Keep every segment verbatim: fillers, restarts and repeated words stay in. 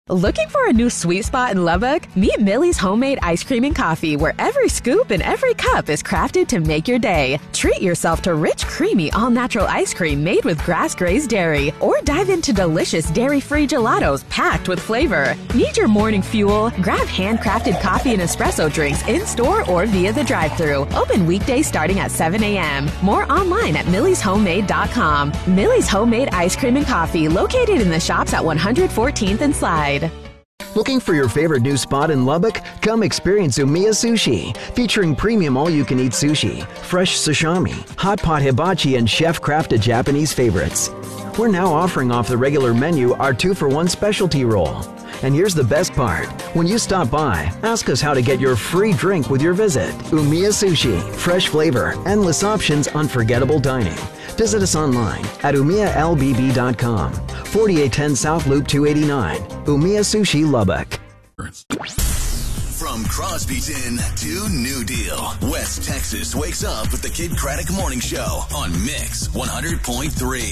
Looking for a new sweet spot in Lubbock? Meet Millie's Homemade Ice Cream and Coffee, where every scoop and every cup is crafted to make your day. Treat yourself to rich, creamy, all-natural ice cream made with grass-grazed dairy, or dive into delicious dairy-free gelatos packed with flavor. Need your morning fuel? Grab handcrafted coffee and espresso drinks in-store or via the drive-thru. Open weekdays starting at seven a.m. More online at millies homemade dot com. Millie's Homemade Ice Cream and Coffee, located in the shops at one hundred fourteenth and Slide. Looking for your favorite new spot in Lubbock? Come experience Umiya Sushi, featuring premium all-you-can-eat sushi, fresh sashimi, hot pot hibachi, and chef-crafted Japanese favorites. We're now offering off the regular menu our two-for-one specialty roll. And here's the best part. When you stop by, ask us how to get your free drink with your visit. Umiya Sushi, fresh flavor, endless options, unforgettable dining. Visit us online at umiya l b b dot com, forty-eight ten South Loop two eighty-nine, Umiya Sushi, Lubbock. From Crosbyton to New Deal, West Texas wakes up with the Kid Craddock Morning Show on Mix one hundred point three.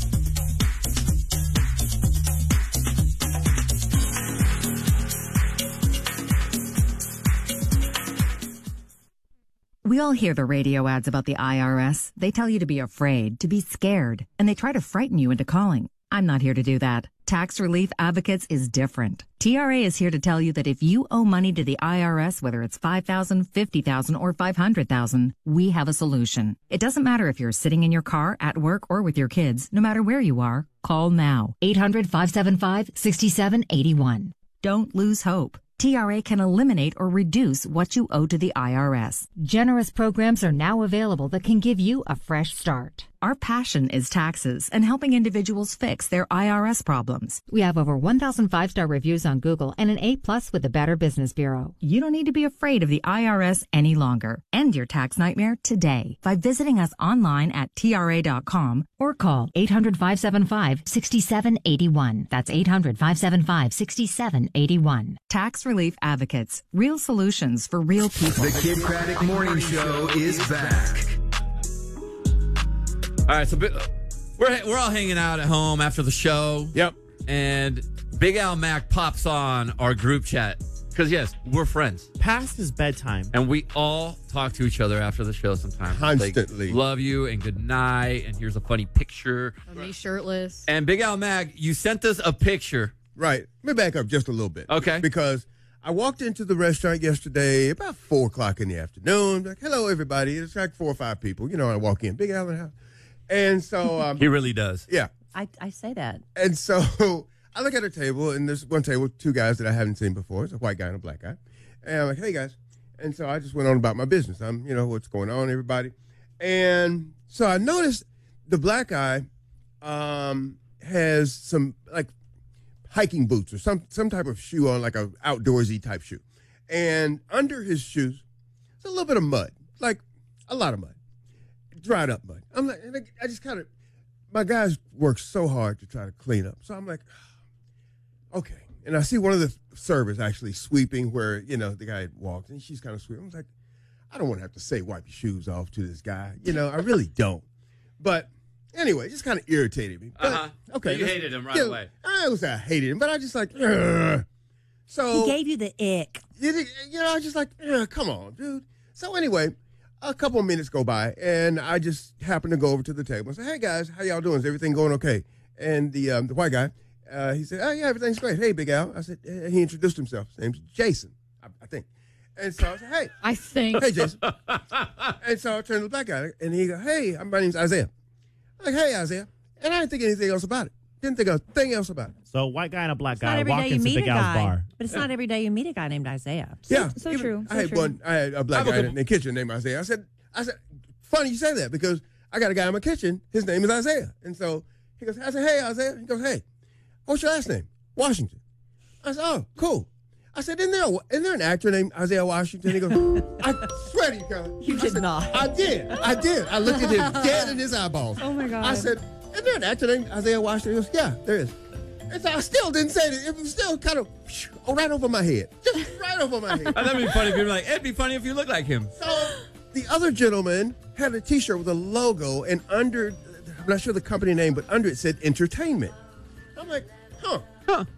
We all hear the radio ads about the I R S. They tell you to be afraid, to be scared, and they try to frighten you into calling. I'm not here to do that. Tax Relief Advocates is different. T R A is here to tell you that if you owe money to the I R S, whether it's five thousand dollars, fifty thousand dollars, or five hundred thousand dollars, we have a solution. It doesn't matter if you're sitting in your car, at work, or with your kids. No matter where you are, call now. eight hundred, five seven five, six seven eight one. Don't lose hope. T R A can eliminate or reduce what you owe to the I R S. Generous programs are now available that can give you a fresh start. Our passion is taxes and helping individuals fix their I R S problems. We have over one thousand five-star reviews on Google and an A plus with the Better Business Bureau. You don't need to be afraid of the I R S any longer. End your tax nightmare today by visiting us online at T R A dot com or call eight hundred, five seven five, six seven eight one. That's eight hundred, five seven five, six seven eight one. Tax Relief Advocates. Real solutions for real people. The Kid Craddock Morning Show is back. All right, so we're we're all hanging out at home after the show. Yep. And Big Al Mac pops on our group chat because, yes, we're friends. Past his bedtime. And we all talk to each other after the show sometimes. Constantly. Like, love you and good night, and here's a funny picture. Of me shirtless. And Big Al Mac, you sent us a picture. Right. Let me back up just a little bit. Okay. Because I walked into the restaurant yesterday about four o'clock in the afternoon. Like, hello, everybody. It's like four or five people. You know, I walk in. Big Al in the house. And so um, he really does. Yeah. I, I say that. And so I look at a table, and there's one table with two guys that I haven't seen before. It's a white guy and a black guy. And I'm like, hey, guys. And so I just went on about my business. I'm, you know, what's going on, everybody. And so I noticed the black guy um, has some, like, hiking boots or some, some type of shoe on, like a outdoorsy type shoe. And under his shoes, there's a little bit of mud, like a lot of mud. Dried up mud. I'm like, I just kind of, my guys work so hard to try to clean up. So I'm like, okay. And I see one of the servers actually sweeping where, you know, the guy had walked, and she's kind of sweeping. I was like, I don't want to have to say wipe your shoes off to this guy. You know, I really don't. But anyway, it just kind of irritated me. But, uh-huh. Okay. You hated him right you know, away. I was I hated him, but I just like, ugh. So. He gave you the ick. You know, I just like, come on, dude. So anyway, a couple of minutes go by, and I just happen to go over to the table and say, hey, guys, how y'all doing? Is everything going okay? And the um, the white guy, uh, he said, oh, yeah, everything's great. Hey, Big Al. I said, uh, he introduced himself. His name's Jason, I, I think. And so I said, hey. I think. Hey, Jason. And so I turned to the black guy, and he goes, hey, my name's Isaiah. I'm like, hey, Isaiah. And I didn't think anything else about it. Didn't think a thing else about it. So white guy and a black It's guy not every walk day you into meet Big a Al's guy, bar. but it's not every day you meet a guy named Isaiah. Yeah. So Even- true. I so had true. one. I had a black I guy have a in the kitchen named Isaiah. I said, I said, funny you say that because I got a guy in my kitchen. His name is Isaiah. And so he goes, I said, hey, Isaiah. He goes, hey, what's your last name? Washington. I said, oh, cool. I said, isn't there, a, isn't there an actor named Isaiah Washington? He goes, I swear to you, God. You I did said, not. I did. I did. I looked at him dead in his eyeballs. Oh, my God. I said, isn't there an actor named Isaiah Washington? He goes, yeah, there is. And so I still didn't say it. It was still kind of oh, right over my head. Just right over my head. That'd be funny if you were like, it'd be funny if you looked like him. So the other gentleman had a T-shirt with a logo, and under, I'm not sure the company name, but under it said entertainment. I'm like, huh. Huh.